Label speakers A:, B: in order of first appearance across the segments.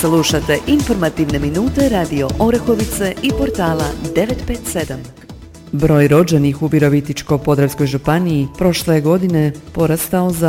A: Slušate informativne minute Radio Orahovice i portala 957. Broj rođenih u Virovitičko-podravskoj županiji prošle godine porastao za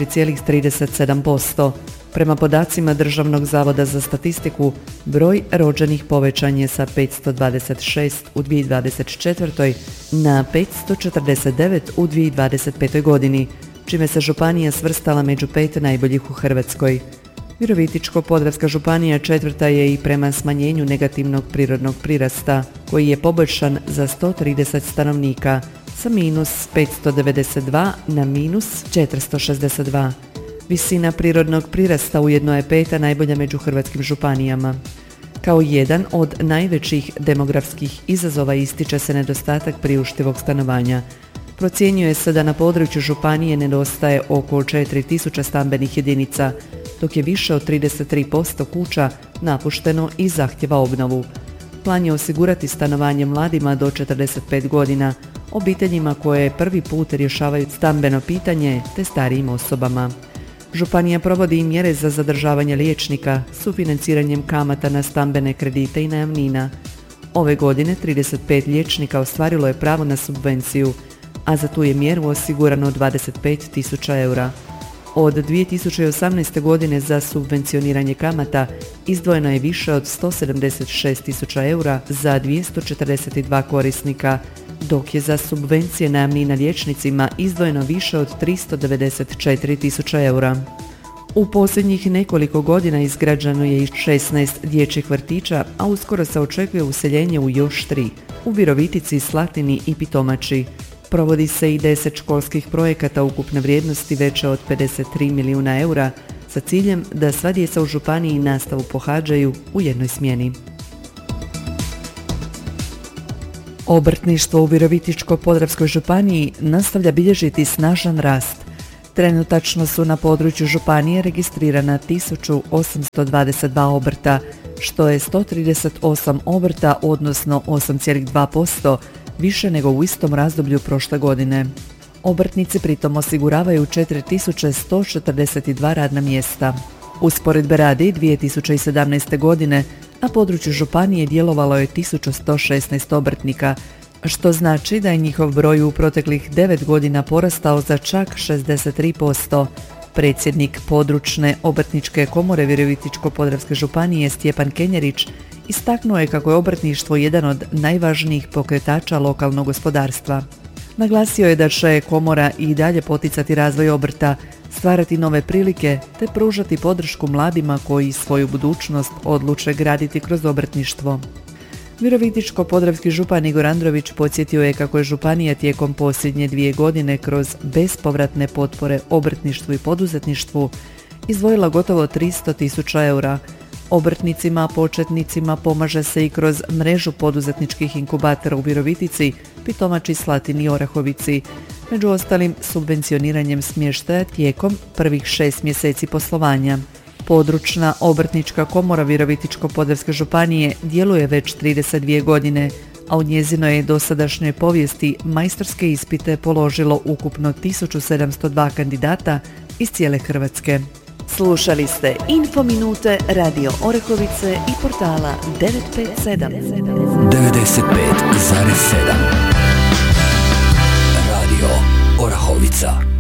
A: 4,37%. Prema podacima Državnog zavoda za statistiku, broj rođenih povećan je sa 526 u 2024. na 549 u 2025. godini, čime se županija svrstala među 5 najboljih u Hrvatskoj. Virovitičko-podravska županija četvrta je i prema smanjenju negativnog prirodnog prirasta, koji je poboljšan za 130 stanovnika, sa minus 592 na minus 462. Visina prirodnog prirasta ujedno je peta najbolja među hrvatskim županijama. Kao jedan od najvećih demografskih izazova ističe se nedostatak priuštivog stanovanja. Procjenjuje se da na području županije nedostaje oko 4000 stambenih jedinica, dok je više od 33% kuća napušteno i zahtjeva obnovu. Plan je osigurati stanovanje mladima do 45 godina, obiteljima koje prvi put rješavaju stambeno pitanje te starijim osobama. Županija provodi i mjere za zadržavanje liječnika, sufinanciranjem kamata na stambene kredite i najamnina. Ove godine 35 liječnika ostvarilo je pravo na subvenciju, a za tu je mjeru osigurano 25.000 eura. Od 2018. godine za subvencioniranje kamata izdvojeno je više od 176.000 eura za 242 korisnika, dok je za subvencije najamnina liječnicima izdvojeno više od 394.000 eura. U posljednjih nekoliko godina izgrađeno je i 16 dječjih vrtića, a uskoro se očekuje useljenje u još 3, u Virovitici, Slatini i Pitomači. Provodi se i 10 školskih projekata ukupne vrijednosti veće od 53 milijuna eura sa ciljem da sva djeca u županiji nastavu pohađaju u jednoj smjeni. Obrtništvo u Virovitičko-podravskoj županiji nastavlja bilježiti snažan rast. Trenutačno su na području županije registrirana 1822 obrta, što je 138 obrta, odnosno 8,2%, više nego u istom razdoblju prošle godine. Obrtnici pritom osiguravaju 4142 radna mjesta. Usporedbe radi 2017. godine na području županije djelovalo je 1116 obrtnika, što znači da je njihov broj u proteklih 9 godina porastao za čak 63%. Predsjednik područne obrtničke komore Virovitičko-podravske županije Stjepan Kenjerić istaknuo je kako je obrtništvo jedan od najvažnijih pokretača lokalnog gospodarstva. Naglasio je da će komora i dalje poticati razvoj obrta, stvarati nove prilike te pružati podršku mladima koji svoju budućnost odluče graditi kroz obrtništvo. Virovitičko-podravski župan Igor Andrović podsjetio je kako je županija tijekom posljednje 2 godine kroz bespovratne potpore obrtništvu i poduzetništvu izdvojila gotovo 300.000 eura. Obrtnicima, početnicima pomaže se i kroz mrežu poduzetničkih inkubatora u Virovitici, Pitomači, Slatini i Orahovici, među ostalim subvencioniranjem smještaja tijekom prvih 6 mjeseci poslovanja. Područna obrtnička komora Virovitičko-podravske županije djeluje već 32 godine, a u njezinoj je dosadašnjoj povijesti majstorske ispite položilo ukupno 1702 kandidata iz cijele Hrvatske. Slušali ste Infominute Radio Orahovice i portala 957.
B: 95,7 Radio Orahovica.